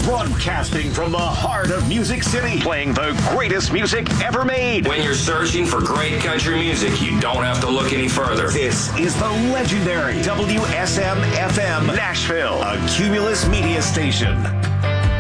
Broadcasting from the heart of Music City, playing the greatest music ever made. When you're searching for great country music, you don't have to look any further. This is the legendary WSM-FM Nashville, a Cumulus media station.